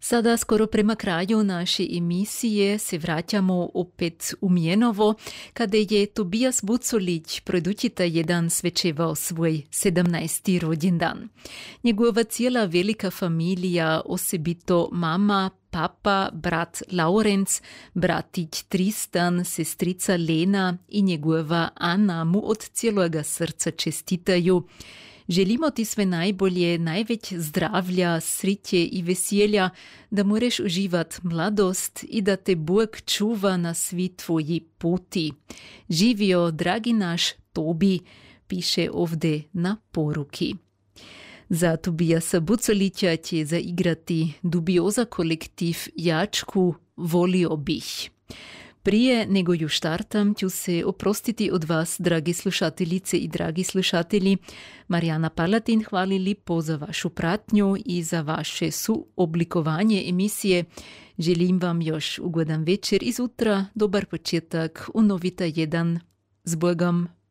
Sada skoro prema kraju naše emisije se vraćamo opet u Mjenovo, kada je Tobias Bucolić, producita jedan svečevao svoj 17. rođendan. Njegova cijela velika familija, osobito mama, papa, brat Laurenc, bratić Tristan, sestrica Lena i njegova Ana mu od cijeloga srca čestitaju. Želimo ti sve najbolje, najveć zdravlja, sriće i veselja, da moreš uživat mladost i da te Bog čuva na svi tvoji puti. Živio, dragi naš Tobi, piše ovdje na poruki. Za Tobiasa Bucolića će zaigrati Dubioza kolektiv Jačku Volio bih. Prije nego ju štartam, ću se oprostiti od vas, dragi slušateljice i dragi slušatelji. Marijana Palatin hvali lipo za vašu pratnju i za vaše suoblikovanje emisije. Želim vam još ugodan večer i sutra dobar početak u novita jedan. S Bogom.